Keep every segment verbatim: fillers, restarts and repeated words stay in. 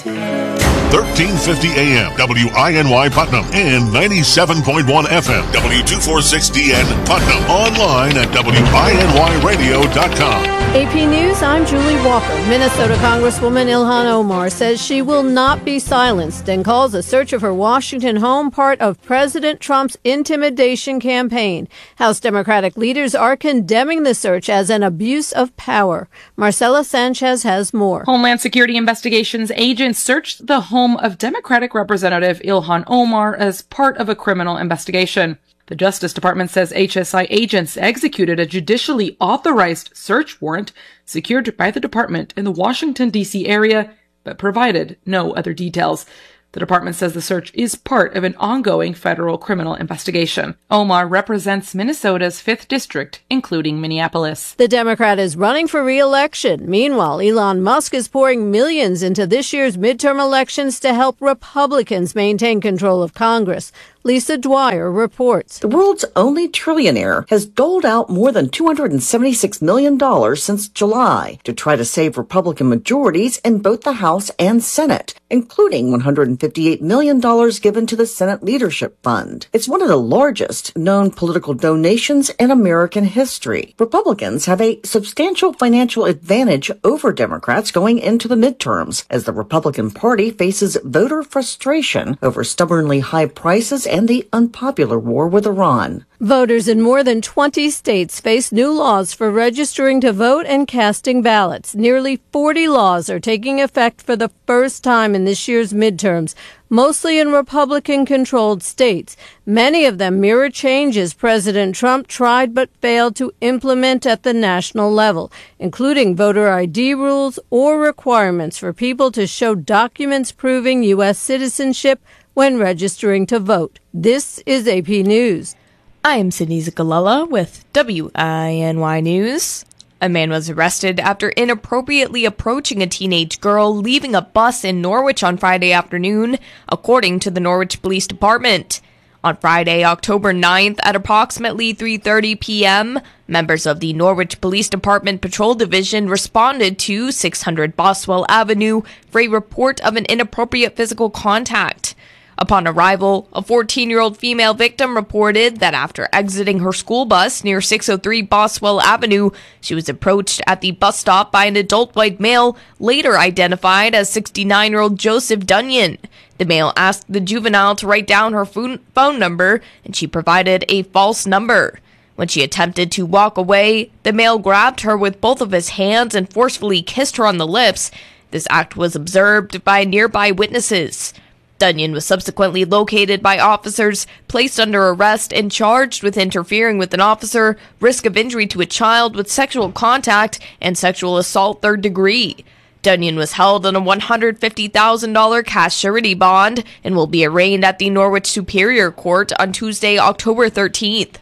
thirteen fifty A M, W I N Y Putnam, and ninety-seven point one F M, W two forty-six D N Putnam. Online at W I N Y radio dot com. A P News, I'm Julie Walker. Minnesota Congresswoman Ilhan Omar says she will not be silenced and calls a search of her Washington home part of President Trump's intimidation campaign. House Democratic leaders are condemning the search as an abuse of power. Marcela Sanchez has more. Homeland Security Investigations agents searched the home of Democratic Representative Ilhan Omar as part of a criminal investigation. The Justice Department says H S I agents executed a judicially authorized search warrant secured by the department in the Washington, D C area, but provided no other details. The department says the search is part of an ongoing federal criminal investigation. Omar represents Minnesota's fifth district, including Minneapolis. The Democrat is running for re-election. Meanwhile, Elon Musk is pouring millions into this year's midterm elections to help Republicans maintain control of Congress. Lisa Dwyer reports. The world's only trillionaire has doled out more than two hundred seventy-six million dollars since July to try to save Republican majorities in both the House and Senate, including one hundred fifty-eight million dollars given to the Senate Leadership Fund. It's one of the largest known political donations in American history. Republicans have a substantial financial advantage over Democrats going into the midterms, as the Republican Party faces voter frustration over stubbornly high prices and the unpopular war with Iran. Voters in more than twenty states face new laws for registering to vote and casting ballots. Nearly forty laws are taking effect for the first time in this year's midterms, mostly in Republican-controlled states. Many of them mirror changes President Trump tried but failed to implement at the national level, including voter I D rules or requirements for people to show documents proving U S citizenship when registering to vote. This is A P News. I am Sydney Zikalala with W I N Y News. A man was arrested after inappropriately approaching a teenage girl leaving a bus in Norwich on Friday afternoon, according to the Norwich Police Department. On Friday, October ninth, at approximately three thirty p.m., members of the Norwich Police Department Patrol Division responded to six hundred Boswell Avenue for a report of an inappropriate physical contact. Upon arrival, a fourteen-year-old female victim reported that after exiting her school bus near six oh three Boswell Avenue, she was approached at the bus stop by an adult white male, later identified as sixty-nine-year-old Joseph Dunyan. The male asked the juvenile to write down her phone number, and she provided a false number. When she attempted to walk away, the male grabbed her with both of his hands and forcefully kissed her on the lips. This act was observed by nearby witnesses. Dunyan was subsequently located by officers, placed under arrest, and charged with interfering with an officer, risk of injury to a child with sexual contact, and sexual assault third degree. Dunyan was held on a one hundred fifty thousand dollars cash surety bond and will be arraigned at the Norwich Superior Court on Tuesday, October thirteenth.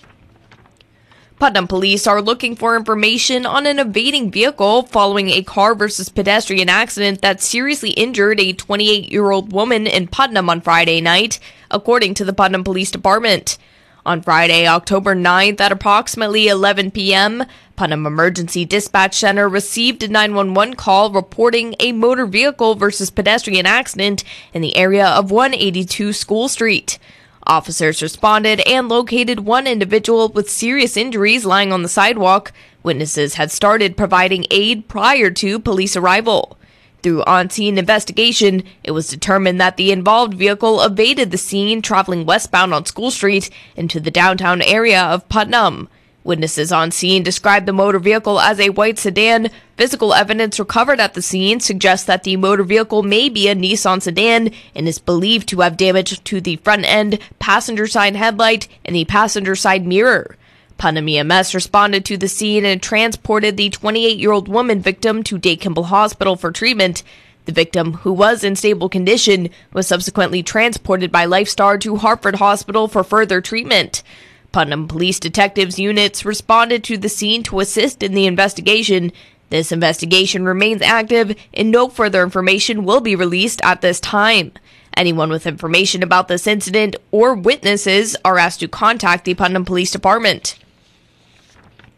Putnam police are looking for information on an evading vehicle following a car versus pedestrian accident that seriously injured a twenty-eight-year-old woman in Putnam on Friday night, according to the Putnam Police Department. On Friday, October ninth, at approximately eleven p.m., Putnam Emergency Dispatch Center received a nine one one call reporting a motor vehicle versus pedestrian accident in the area of one eighty-two School Street. Officers responded and located one individual with serious injuries lying on the sidewalk. Witnesses had started providing aid prior to police arrival. Through on-scene investigation, it was determined that the involved vehicle evaded the scene traveling westbound on School Street into the downtown area of Putnam. Witnesses on scene described the motor vehicle as a white sedan. Physical evidence recovered at the scene suggests that the motor vehicle may be a Nissan sedan and is believed to have damage to the front end, passenger side headlight, and the passenger side mirror. Putnam E M S responded to the scene and transported the twenty-eight-year-old woman victim to Day Kimball Hospital for treatment. The victim, who was in stable condition, was subsequently transported by LifeStar to Hartford Hospital for further treatment. Putnam Police Detectives units responded to the scene to assist in the investigation. This investigation remains active, and no further information will be released at this time. Anyone with information about this incident or witnesses are asked to contact the Putnam Police Department.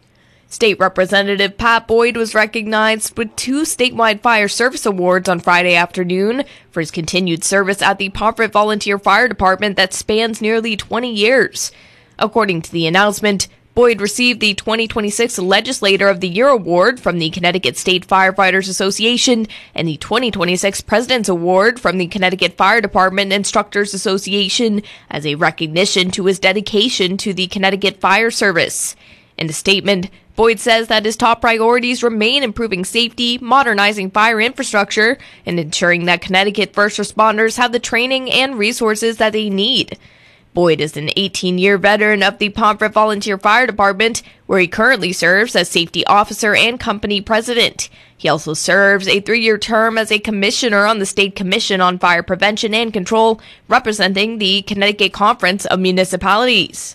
State Representative Pat Boyd was recognized with two statewide fire service awards on Friday afternoon for his continued service at the Pomfret Volunteer Fire Department that spans nearly twenty years. According to the announcement, Boyd received the twenty twenty-six Legislator of the Year Award from the Connecticut State Firefighters Association and the twenty twenty-six President's Award from the Connecticut Fire Department Instructors Association as a recognition to his dedication to the Connecticut Fire Service. In a statement, Boyd says that his top priorities remain improving safety, modernizing fire infrastructure, and ensuring that Connecticut first responders have the training and resources that they need. Boyd is an eighteen-year veteran of the Pomfret Volunteer Fire Department, where he currently serves as safety officer and company president. He also serves a three-year term as a commissioner on the State Commission on Fire Prevention and Control, representing the Connecticut Conference of Municipalities.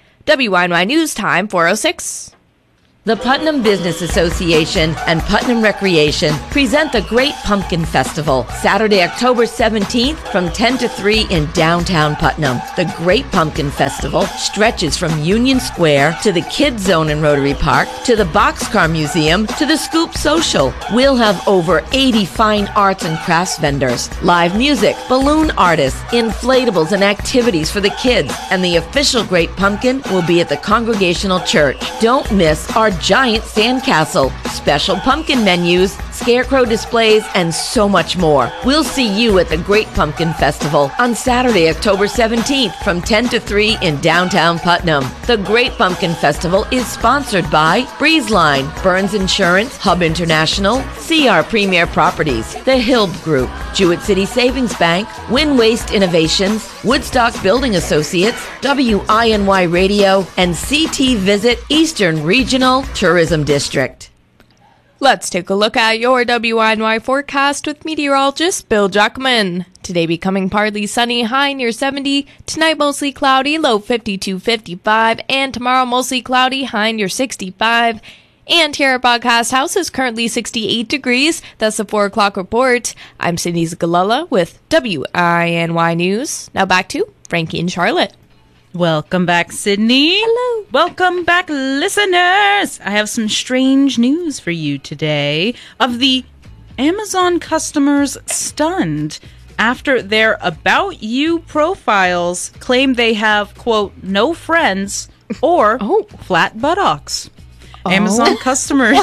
W I N Y News Time, four oh six. The Putnam Business Association and Putnam Recreation present the Great Pumpkin Festival, Saturday, October seventeenth from ten to three in downtown Putnam. The Great Pumpkin Festival stretches from Union Square to the Kids Zone in Rotary Park, to the Boxcar Museum, to the Scoop Social. We'll have over eighty fine arts and crafts vendors, live music, balloon artists, inflatables, and activities for the kids. And the official Great Pumpkin will be at the Congregational Church. Don't miss our giant sandcastle, special pumpkin menus, scarecrow displays, and so much more. We'll see you at the Great Pumpkin Festival on Saturday, October seventeenth from ten to three in downtown Putnam. The Great Pumpkin Festival is sponsored by BreezeLine, Burns Insurance, Hub International, C R Premier Properties, The Hill Group, Jewett City Savings Bank, Win Waste Innovations, Woodstock Building Associates, W I N Y Radio, and C T Visit Eastern Regional Tourism District. Let's take a look at your W I N Y forecast with meteorologist Bill Jackman. Today becoming partly sunny, high near seventy. Tonight mostly cloudy, low fifty-two, fifty-five. And tomorrow mostly cloudy, high near sixty-five. And here at Broadcast House is currently sixty-eight degrees. That's the four o'clock report. I'm Sydney Zgalala with W I N Y News. Now back to Frankie and Charlotte. Welcome back, Sydney. Hello. Welcome back, listeners. I have some strange news for you today of the Amazon customers stunned after their About You profiles claim they have, quote, no friends or oh. flat buttocks. Oh. Amazon customers,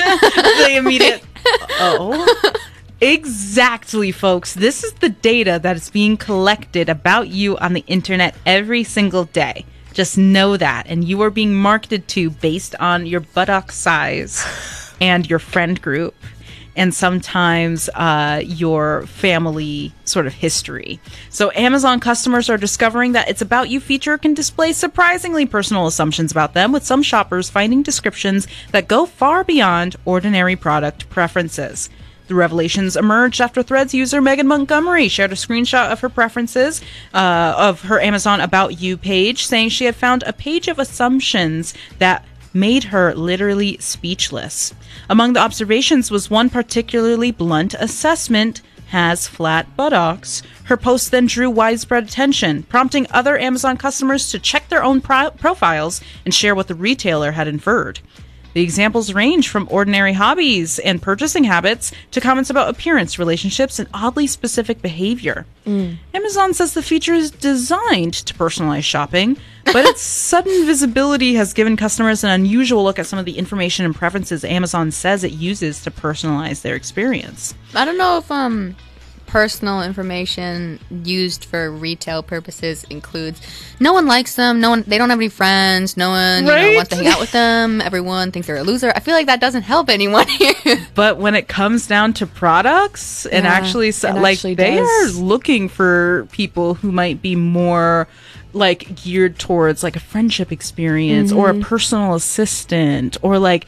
the immediate, oh. Exactly, folks. This is the data that is being collected about you on the internet every single day. Just know that. And you are being marketed to based on your buttock size and your friend group, and sometimes uh, your family sort of history. So Amazon customers are discovering that its About You feature can display surprisingly personal assumptions about them, with some shoppers finding descriptions that go far beyond ordinary product preferences. The revelations emerged after Threads user Megan Montgomery shared a screenshot of her preferences uh, of her Amazon About You page, saying she had found a page of assumptions that made her literally speechless. Among the observations was one particularly blunt assessment: has flat buttocks. Her post then drew widespread attention, prompting other Amazon customers to check their own pro- profiles and share what the retailer had inferred. The examples range from ordinary hobbies and purchasing habits to comments about appearance, relationships, and oddly specific behavior. Mm. Amazon says the feature is designed to personalize shopping, but its sudden visibility has given customers an unusual look at some of the information and preferences Amazon says it uses to personalize their experience. I don't know if um personal information used for retail purposes includes no one likes them, no one, they don't have any friends, no one right? you know, wants to hang out with them, everyone thinks they're a loser. I feel like that doesn't help anyone here. But when it comes down to products, and yeah, actually, so, like actually they does. are looking for people who might be more like geared towards like a friendship experience, mm-hmm. or a personal assistant, or like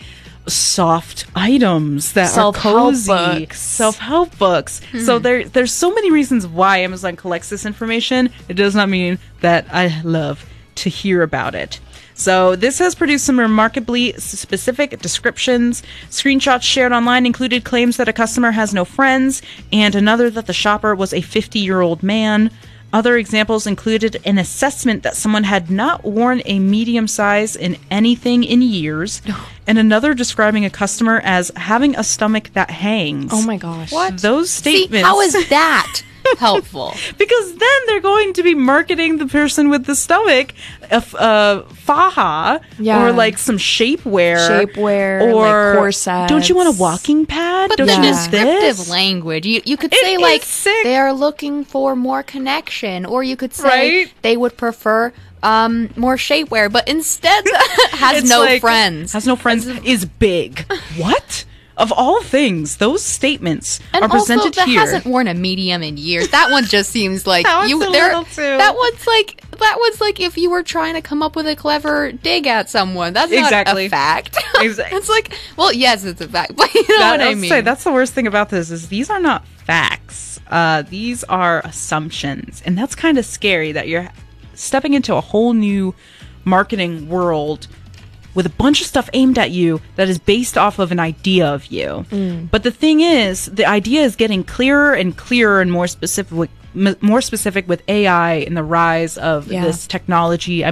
soft items that self-help are cozy, books. self-help books. Mm-hmm. So there, there's so many reasons why Amazon collects this information. It does not mean that I love to hear about it. So this has produced some remarkably specific descriptions. Screenshots shared online included claims that a customer has no friends, and another that the shopper was a fifty-year-old man. Other examples included an assessment that someone had not worn a medium size in anything in years, and another describing a customer as having a stomach that hangs. Oh my gosh. What? Those statements. See, how is that helpful? Because then they're going to be marketing the person with the stomach a f- uh, faja Yeah. or like some shapewear. Shapewear, or like corsets. Don't you want a walking pad? But Don't the you need descriptive this? language, you you could It say is like sick. they are looking for more connection, or you could say Right? they would prefer um more shapewear, but instead has It's no like, friends. Has no friends is big. What? Of all things, those statements And are presented also, that here. hasn't worn a medium in years. That one just seems like That one's you. a there- little too- That one's like that one's like if you were trying to come up with a clever dig at someone. That's not Exactly. a fact. Exactly. It's like, well, yes, it's a fact, but you know That- what I I'll mean. say, that's the worst thing about this is these are not facts. Uh, these are assumptions, and that's kind of scary that you're stepping into a whole new marketing world with a bunch of stuff aimed at you that is based off of an idea of you. Mm. But the thing is, the idea is getting clearer and clearer and more specific, m- more specific with A I and the rise of Yeah. this technology. I